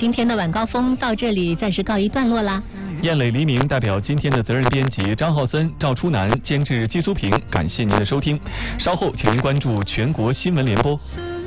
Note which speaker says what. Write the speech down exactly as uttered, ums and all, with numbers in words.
Speaker 1: 今天的晚高峰到这里暂时告一段落啦。
Speaker 2: 燕磊黎明代表今天的责任编辑张浩森、赵初南，监制季苏平，感谢您的收听。稍后请您关注全国新闻联播。